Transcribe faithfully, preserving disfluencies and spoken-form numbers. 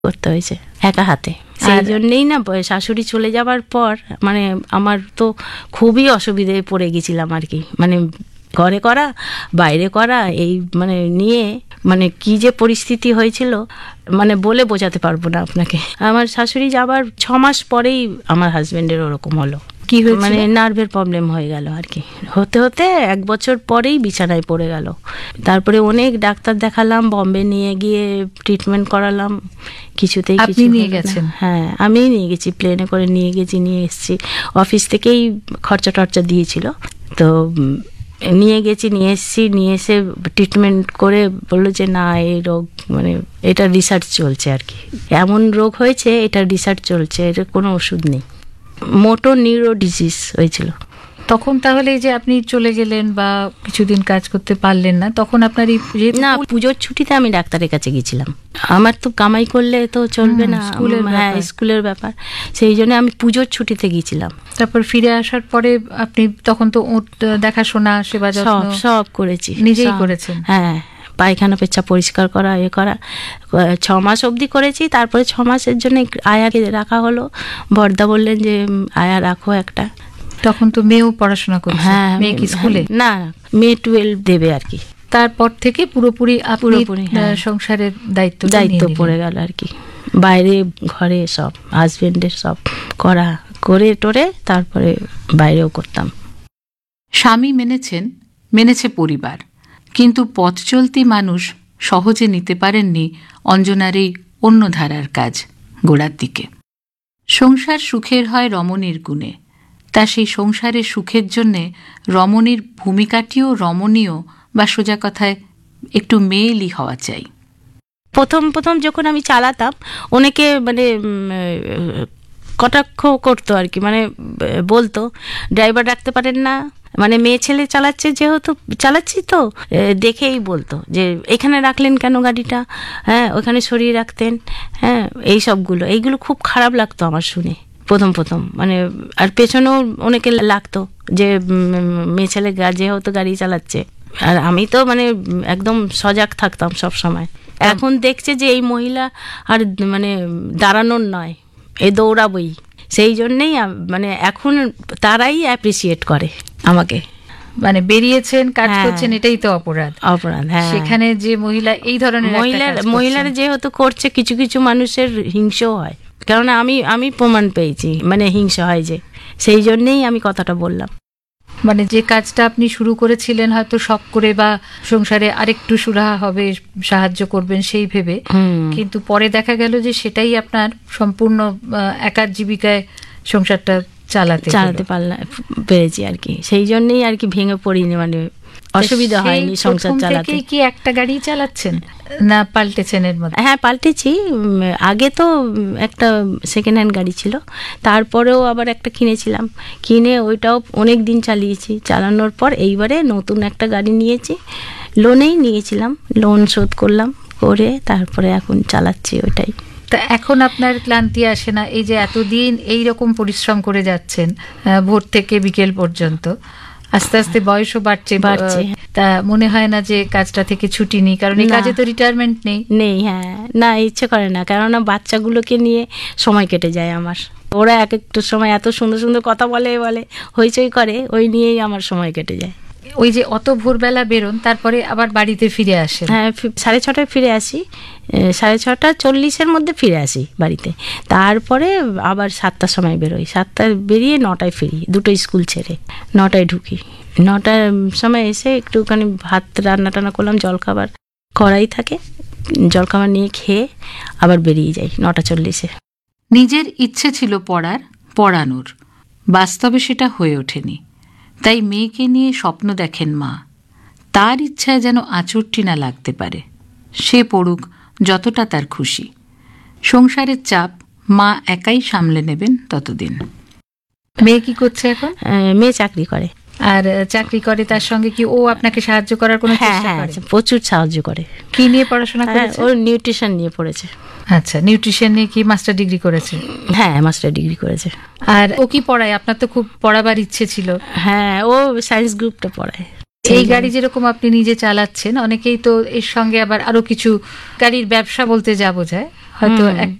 করতে হয়েছে একা হাতে। সেই জন্যেই না শাশুড়ি চলে যাবার পর মানে আমার তো খুবই অসুবিধায় পড়ে গেছিলাম আর কি, মানে ঘরে করা বাইরে করা এই মানে নিয়ে মানে কি যে পরিস্থিতি হয়েছিল মানে বলে বোঝাতে পারবো না আপনাকে। আমার শাশুড়ি যাবার ছ মাস পরেই আমার হাজবেন্ডের ওরকম হলো, কি মানে নার্ভের প্রবলেম হয়ে গেল আর কি। হতে হতে এক বছর পরেই বিছানায় পড়ে গেল। তারপরে অনেক ডাক্তার দেখালাম, বম্বে নিয়ে গিয়ে ট্রিটমেন্ট করালাম, কিছুতেই কিছু নিয়ে গেছেন? হ্যাঁ আমিই নিয়ে গেছি, প্লেনে করে নিয়ে গেছি, নিয়ে এসেছি। অফিস থেকেই খরচা টর্চা দিয়েছিল, তো নিয়ে গেছি, নিয়ে এসেছি। নিয়ে এসে ট্রিটমেন্ট করে বললো যে না এই রোগ মানে এটা রিসার্চ চলছে আর কি, এমন রোগ হয়েছে এটা রিসার্চ চলছে, এর কোনো ওষুধ নেই। মোটর নিউরো ডিজিজ হয়েছিল। তখন তাহলে যে আপনি চলে গেলেন বা কিছুদিন কাজ করতে পারলেন না, তখন আপনার না পুজোর ছুটিতে আমি ডাক্তারের কাছে গেছিলাম। আমার তো কামাই করলে তো চলবে না, হ্যাঁ স্কুলের ব্যাপার, সেই জন্য আমি পুজোর ছুটিতে গিয়েছিলাম। তারপর ফিরে আসার পরে আপনি তখন তো দেখাশোনা সেবা সব সব করেছি, নিজেই করেছেন? হ্যাঁ, পায়খানা পেচ্ছা পরিষ্কার করা এ করা ছ মাস অবধি করেছি। তারপরে ছ মাসের জন্য আয়াকে রাখা হলো, বড়দা বললেন যে আয়া রাখো একটা। তখন তো মেয়েও পড়াশোনা করছে? হ্যাঁ, মেয়ে কি স্কুলে? না, মেয়ে টুয়েলভ দেবে আর কি। তারপর থেকে পুরোপুরি পুরোপুরি সংসারের দায়িত্ব দায়িত্ব পড়ে গেল আর কি, বাইরে ঘরে সব হাজবেন্ডের সব করা করে টোরে তারপরে বাইরেও করতাম। স্বামী মেনেছেন, মেনেছে পরিবার, কিন্তু পথ চলতি মানুষ সহজে নিতে পারেননি অঞ্জনার এই অন্য ধারার কাজ গোড়ার দিকে। সংসার সুখের হয় রমণীর গুণে, তা সেই সংসারের সুখের জন্যে রমণীর ভূমিকাটিও রমণীয় বা সোজা কথায় একটু মেয়েলি হওয়া চাই। প্রথম প্রথম যখন আমি চালাতাম অনেকে মানে কটাক্ষ করতো আর কি, মানে বলতো ড্রাইভার রাখতে পারেন না, মানে মেয়ে ছেলে চালাচ্ছে যেহেতু চালাচ্ছি তো দেখেই বলতো যে এখানে রাখলেন কেন গাড়িটা, হ্যাঁ ওখানে সরিয়ে রাখতেন, হ্যাঁ এই সবগুলো এইগুলো খুব খারাপ লাগতো আমার শুনে প্রথম প্রথম, মানে আর পেছনেও অনেকে লাগতো যে মেয়ে ছেলে যেহেতু গাড়ি চালাচ্ছে। আর আমি তো মানে একদম সজাগ থাকতাম সব সময়। এখন দেখছে যে এই মহিলা আর মানে দাঁড়ানোর নয়, এ দৌড়াবই, সেই জন্যেই মানে এখন তারাই অ্যাপ্রিসিয়েট করে আমাকে। মানে বেরিয়েছেন কাজ করছেন এটাই তো অপরাধ অপরাধ হ্যাঁ, সেখানে যে মহিলা এই ধরনের মহিলার মহিলারা যেহেতু করছে কিছু কিছু মানুষের হিংসা হয়, কারণ আমি আমি প্রমাণ পেয়েছি মানে হিংসা হয় যে, সেই জন্যেই আমি কথাটা বললাম। মানে যে কাজটা আপনি শুরু করেছিলেন হয়তো শখ করে বা সংসারে আরেকটু সুরাহা হবে সাহায্য করবেন সেই ভেবে, কিন্তু পরে দেখা গেল যে সেটাই আপনার সম্পূর্ণ একার জীবিকায় সংসারটা চালাতে চালাতে পারলাম পেরেছি আর কি, সেই জন্যই আর কি ভেঙে পড়িনি, মানে অসুবিধা হয়নি সংসার চালাতে। কি একটা গাড়ি চালাচ্ছেন না পাল্টেছেন এর মধ্যে? হ্যাঁ পাল্টেছি, আগে তো একটা সেকেন্ড হ্যান্ড গাড়ি ছিল, তারপরেও আবার একটা কিনেছিলাম, কিনে ওইটাও অনেক দিন চালিয়েছি, চালানোর পর এইবারে নতুন একটা গাড়ি নিয়েছি, লোনেই নিয়েছিলাম, লোন শোধ করলাম, করে তারপরে এখন চালাচ্ছি ওইটাই। তা এখন আপনার ক্লান্তি আসে না এই যে এতদিন এই রকম পরিশ্রম করে যাচ্ছেন ভোর থেকে বিকেল পর্যন্ত, আস্তে আস্তে বয়সও বাড়ছে বাড়ছে তা মনে হয় না যে কাজটা থেকে ছুটি নেই? কারণ এই কাজে তো রিটায়ারমেন্ট নেই নেই হ্যাঁ, না ইচ্ছে করে না, কেননা বাচ্চাগুলোকে নিয়ে সময় কেটে যায় আমার। ওরা এক একটু সময় এত সুন্দর সুন্দর কথা বলে বলে হইচই করে, ওই নিয়েই আমার সময় কেটে যায়। ওই যে অত ভোরবেলা বেরোন তারপরে আবার বাড়িতে ফিরে আসেন? হ্যাঁ সাড়ে ছটায় ফিরে আসি, সাড়ে ছটা চল্লিশের মধ্যে ফিরে আসি বাড়িতে, তারপরে আবার সাতটার সময় বেরোই, সাতটায় বেরিয়ে নটায় ফিরি, দুটো স্কুল ছেড়ে নটায় ঢুকি, নটার সময় এসে একটুখানি ভাত রান্না টান্না করলাম, জলখাবার করাই থাকে, জলখাবার নিয়ে খেয়ে আবার বেরিয়ে যাই নটা চল্লিশে। নিজের ইচ্ছে ছিল পড়ার, পড়ানোর, বাস্তবে সেটা হয়ে ওঠেনি, তাই মেয়েকে নিয়ে স্বপ্ন দেখেন মা, তার ইচ্ছায় যেন আঁচড়টি না লাগতে পারে, সে পড়ুক যতটা তার খুশি, সংসারের চাপ মা একাই সামলে নেবেন ততদিন। মেয়ে কি করছে এখন? মেয়ে চাকরি করে। আর চাকরি করে তার সঙ্গে কি ও আপনাকে সাহায্য করার কোনো চেষ্টা করে? প্রচুর সাহায্য করে। কি নিয়ে পড়াশোনা করেছে? ও নিউট্রিশন নিয়ে পড়েছে। আচ্ছা, নিউট্রিশন নিয়ে কি মাস্টার ডিগ্রি করেছে? হ্যাঁ মাস্টার ডিগ্রি করেছে। আর ও কি পড়ায়? আপনার তো খুব পড়াবার ইচ্ছে ছিল। হ্যাঁ ও সায়েন্স গ্রুপটা পড়ায়। এই গাড়ি যেরকম আপনি নিজে চালাচ্ছেন, অনেকেই তো এর সঙ্গে আবার আরো কিছু গাড়ির ব্যবসা বলতে যা বোঝায়, হয়তো হুম। একটা